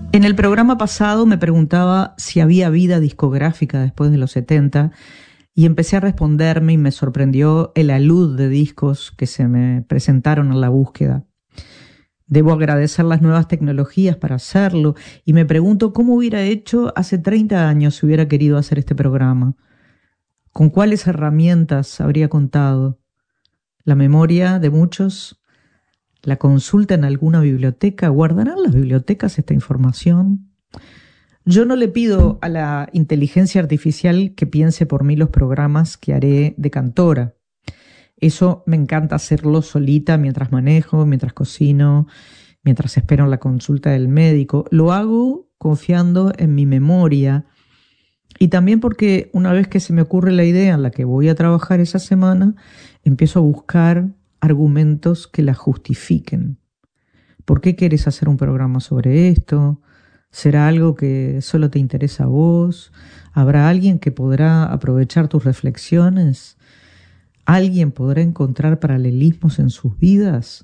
En el programa pasado me preguntaba si había vida discográfica después de los 70 y empecé a responderme y me sorprendió el alud de discos que se me presentaron en la búsqueda. Debo agradecer las nuevas tecnologías para hacerlo y me pregunto cómo hubiera hecho hace 30 años si hubiera querido hacer este programa. ¿Con cuáles herramientas habría contado? ¿La memoria de muchos? ¿La consulta en alguna biblioteca? ¿Guardarán las bibliotecas esta información? Yo no le pido a la inteligencia artificial que piense por mí los programas que haré de cantora. Eso me encanta hacerlo solita mientras manejo, mientras cocino, mientras espero la consulta del médico. Lo hago confiando en mi memoria y también porque una vez que se me ocurre la idea en la que voy a trabajar esa semana, empiezo a buscar argumentos que la justifiquen. ¿Por qué quieres hacer un programa sobre esto? ¿Será algo que solo te interesa a vos? ¿Habrá alguien que podrá aprovechar tus reflexiones? ¿Alguien podrá encontrar paralelismos en sus vidas?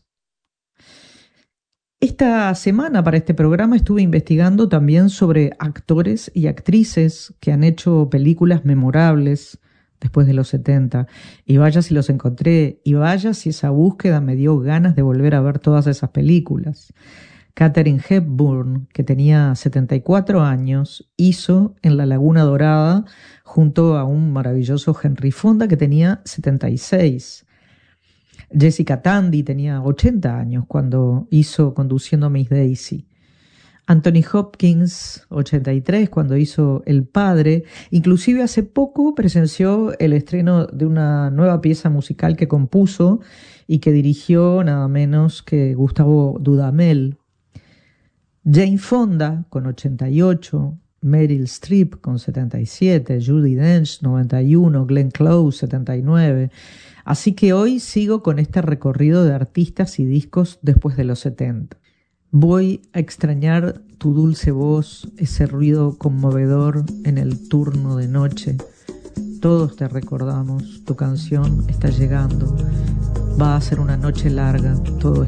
Esta semana para este programa estuve investigando también sobre actores y actrices que han hecho películas memorables después de los 70. Y vaya si los encontré, y vaya si esa búsqueda me dio ganas de volver a ver todas esas películas. Katharine Hepburn, que tenía 74 años, hizo En la Laguna Dorada junto a un maravilloso Henry Fonda que tenía 76. Jessica Tandy tenía 80 años cuando hizo Conduciendo a Miss Daisy. Anthony Hopkins, 83, cuando hizo El Padre. Inclusive hace poco presenció el estreno de una nueva pieza musical que compuso y que dirigió nada menos que Gustavo Dudamel. Jane Fonda, con 88, Meryl Streep, con 77, Judi Dench, 91, Glenn Close, 79. Así que hoy sigo con este recorrido de artistas y discos después de los 70. Voy a extrañar tu dulce voz, ese ruido conmovedor en el turno de noche. Todos te recordamos, tu canción está llegando. Va a ser una noche larga, todo